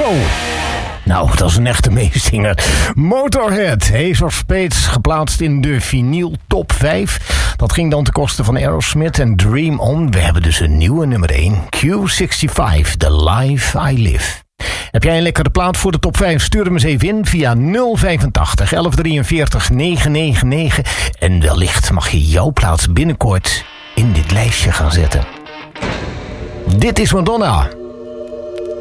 Zo. Nou, dat is een echte meezinger. Motorhead, Ace of Spades, geplaatst in de vinyl top 5. Dat ging dan ten koste van Aerosmith en Dream On. We hebben dus een nieuwe nummer 1. Q65, The Life I Live. Heb jij een lekkere plaat voor de top 5? Stuur hem eens even in via 085 1143 999. En wellicht mag je jouw plaats binnenkort in dit lijstje gaan zetten. Dit is Madonna.